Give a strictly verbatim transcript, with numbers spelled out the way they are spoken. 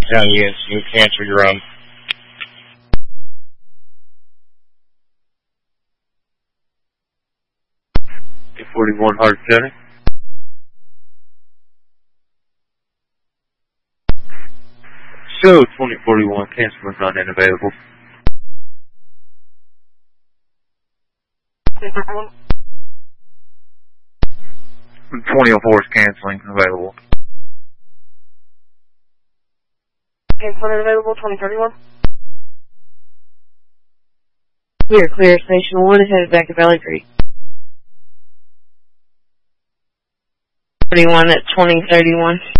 Yeah, yes, you can cancel your own. forty-one Hart County. Show twenty forty-one, cancel is not unavailable. twenty oh four is canceling, available. Cancel unavailable, twenty thirty-one. We are clear, Station one, headed back to Valley Creek. thirty-one at twenty thirty-one.